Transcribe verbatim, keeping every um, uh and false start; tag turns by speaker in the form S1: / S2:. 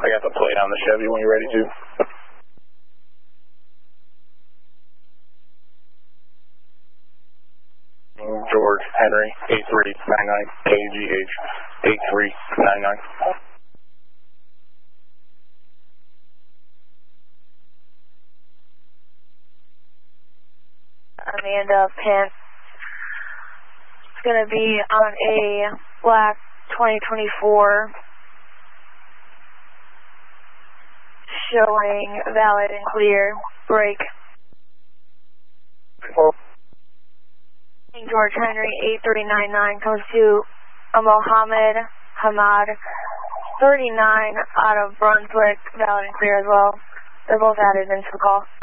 S1: I got the plate on the Chevy when you're ready to. George Henry, eight three nine nine, K G H, eight three nine nine.
S2: Amanda Penn. It's going to be on a black twenty twenty-four showing valid and clear. Break. George Henry, eight three nine nine, comes to a Mohammed Hamad, thirty-nine out of Brunswick, valid and clear as well. They're both added into the call.